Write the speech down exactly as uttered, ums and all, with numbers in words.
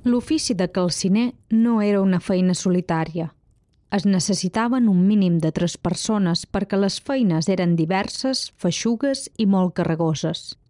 L'ofici de calciner no era una feina solitària. Es necessitaven un mínim de tres persones perquè les feines eren diverses, feixugues i molt carregoses.